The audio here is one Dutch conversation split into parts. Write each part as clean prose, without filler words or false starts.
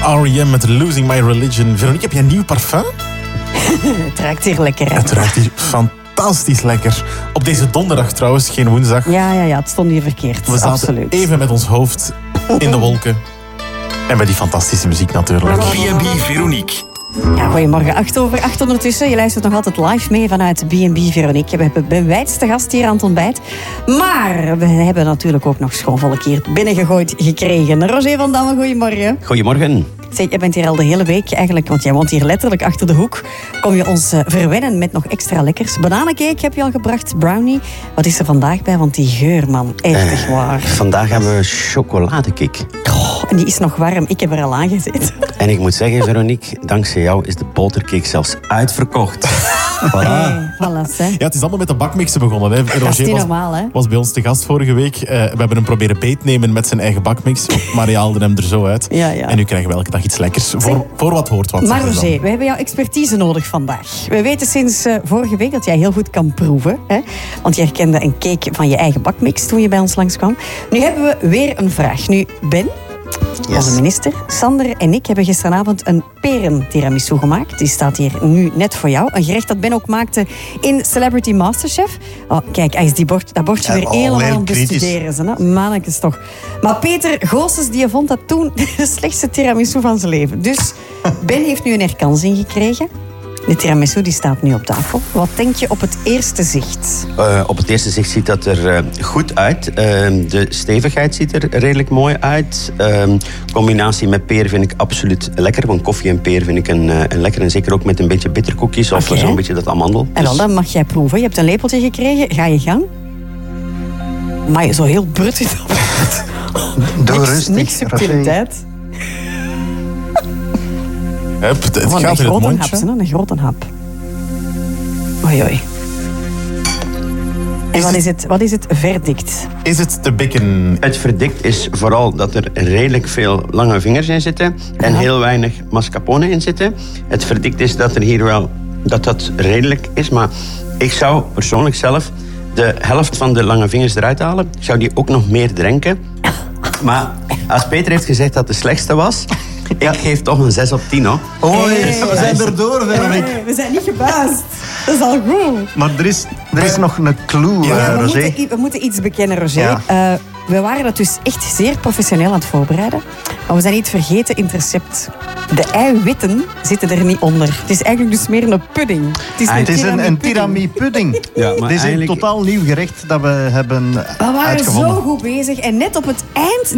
R.E.M. met Losing My Religion. Veronique, heb jij een nieuw parfum? Het ruikt hier lekker, hè? Het ruikt hier fantastisch lekker. Op deze donderdag trouwens, geen woensdag. Ja, het stond hier verkeerd. We zaten absoluut. Even met ons hoofd in de wolken. En met die fantastische muziek natuurlijk. B&B Veronique. Ja, goedemorgen. 8:08 ondertussen. Je luistert nog altijd live mee vanuit B&B Veronique. We hebben de wijdste gast hier aan het ontbijt. Maar we hebben natuurlijk ook nog schoonvolk hier binnengegooid gekregen. Roger van Damme, goedemorgen. Goedemorgen. Zeg, jij bent hier al de hele week eigenlijk, want jij woont hier letterlijk achter de hoek. Kom je ons verwennen met nog extra lekkers. Bananencake heb je al gebracht, brownie. Wat is er vandaag bij? Want die geur, man, echt waar. Vandaag hebben we chocoladecake. Oh, en die is nog warm. Ik heb er al aan gezeten. En ik moet zeggen, Veronique, dankzij jou is de botercake zelfs uitverkocht. Voilà. Hey, voilà, hè. Ja, het is allemaal met de bakmixen begonnen. Hè. Dat is Roger niet normaal, hè? was bij ons te gast vorige week. We hebben hem proberen beetnemen met zijn eigen bakmix. Maar hij haalde hem er zo uit. Ja. En nu krijgen we elke dag iets lekkers. Voor wat hoort wat. Maar zeg je dan. Roger, we hebben jouw expertise nodig vandaag. We weten sinds vorige week dat jij heel goed kan proeven. Hè? Want je herkende een cake van je eigen bakmix toen je bij ons langskwam. Nu hebben we weer een vraag. Nu, Ben, onze minister, Sander en ik hebben gisteravond een peren-tiramisu gemaakt. Die staat hier nu net voor jou. Een gerecht dat Ben ook maakte in Celebrity Masterchef. Oh, kijk, hij is dat bordje weer helemaal aan het bestuderen. Hè? Mannetjes toch. Maar Peter Goossens die vond dat toen de slechtste tiramisu van zijn leven. Dus Ben heeft nu een herkansing gekregen. De tiramisu die staat nu op tafel. Wat denk je op het eerste zicht? Op het eerste zicht ziet dat er goed uit. De stevigheid ziet er redelijk mooi uit. Combinatie met peer vind ik absoluut lekker. Want koffie en peer vind ik een lekker. En zeker ook met een beetje bitterkoekjes of zo'n beetje dat amandel. En wel, dan mag jij proeven. Je hebt een lepeltje gekregen. Ga je gang. Maar zo heel brut is dat. Doe rustig. Niks subtiliteit. Het Gewoon gaat in het hap, mondje. een grote hap. Oei. En wat is het verdict? Is het te bikken? Het verdict is vooral dat er redelijk veel lange vingers in zitten. En heel weinig mascarpone in zitten. Het verdict is dat er hier wel dat redelijk is. Maar ik zou persoonlijk zelf de helft van de lange vingers eruit halen. Ik zou die ook nog meer drinken. Maar als Peter heeft gezegd dat het de slechtste was... Ik geef toch een 6 op 10, hoor. Oei, we zijn erdoor, Veronique. We zijn niet gebaasd. Dat is al goed. Maar er is nog een clue, Roger. We moeten iets bekennen, Roger. Ja. We waren dat dus echt zeer professioneel aan het voorbereiden. Maar we zijn niet vergeten in het recept. De eiwitten zitten er niet onder. Het is eigenlijk dus meer een pudding. Het is een tiramisu-pudding. Ja, maar Dit is een totaal nieuw gerecht dat we hebben We waren uitgevonden. zo goed bezig. En net op het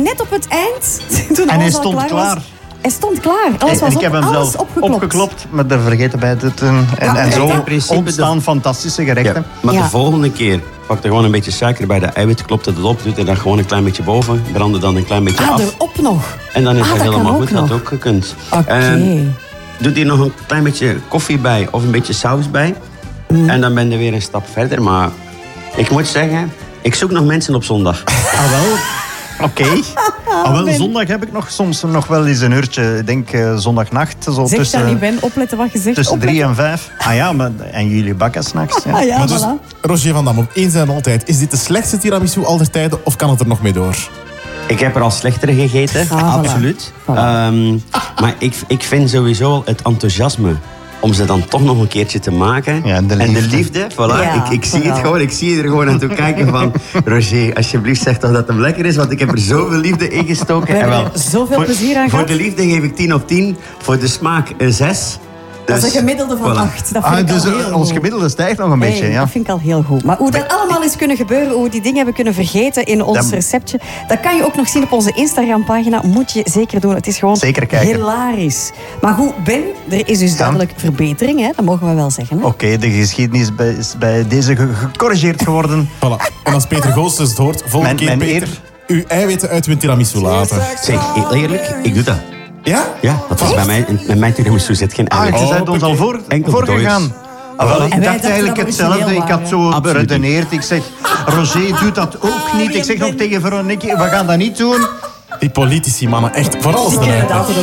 eind, toen En hij alles al stond klaar klaar. was, hij stond klaar. Alles was Ik heb hem alles zelf opgeklopt. opgeklopt, maar er vergeten bij te doen. En zo in principe ontstaan fantastische gerechten. Ja, maar de volgende keer pak er gewoon een beetje suiker bij de eiwit, klopt het op, doet er dan gewoon een klein beetje boven, brand er dan een klein beetje af. Erop nog. En dan is het dat helemaal kan goed, ook dat nog. ook gekund. Oké. Doe hier nog een klein beetje koffie bij of een beetje saus bij. En dan ben je weer een stap verder. Maar ik moet zeggen, ik zoek nog mensen op zondag. Ah, wel. Oké. Zondag heb ik soms nog wel eens een uurtje. Ik denk zondagnacht. Zo Zeg dat niet, Ben. Opletten wat je zegt. tussen 3 Opletten. en 5. Ah ja, en jullie bakken s'nachts. Ja. Ah ja, Maar dus, voilà. Roger van Dam, op eens en altijd. Is dit de slechtste tiramisu aller tijden of kan het er nog mee door? Ik heb er al slechtere gegeten, Ah, voilà. absoluut. Voilà. Maar ik vind sowieso het enthousiasme om ze dan toch nog een keertje te maken. Ja, de En de liefde. liefde, voilà. Ja, ik zie het vooral. gewoon, ik zie er gewoon aan toe kijken van... Roger, alsjeblieft zeg toch dat hem lekker is, want ik heb er zoveel liefde in gestoken. We En hebben er zoveel plezier aan Voor gehad. de liefde geef ik 10 op 10, voor de smaak een 6. Dat is een gemiddelde van voilà. 8. Dat vind ik Dus al heel ons goed. gemiddelde stijgt nog een beetje. Nee, Ja. dat vind ik al heel goed. Maar hoe dat allemaal is kunnen gebeuren, hoe we die dingen hebben kunnen vergeten in ons receptje, dat kan je ook nog zien op onze Instagram-pagina. Moet je zeker doen. Het is gewoon Zeker kijken. hilarisch. Maar goed, Ben, er is dus duidelijk verbetering, hè? Dat mogen we wel zeggen. Hè? Oké, de geschiedenis is bij deze gecorrigeerd geworden. Voilà. En als Peter Goossens het hoort, volgende keer Mijn Peter, uw eiwitten uit uw tiramisu laten. Zeg, eerlijk, ik doe dat. Ja? Ja, dat is bij mij, met mijn tiramisu zit geen eiwit. Je bent ons al Enkel voorgegaan. Ah, wel, En ik wij dacht dachten eigenlijk dat we hetzelfde. origineel Ik had zo waren. beredeneerd. Ik zeg, Roger doet dat ook niet. Ik zeg nog tegen Veronique, we gaan dat niet doen. Die politici, mannen, echt voor alles Die kennen eruit. dat altijd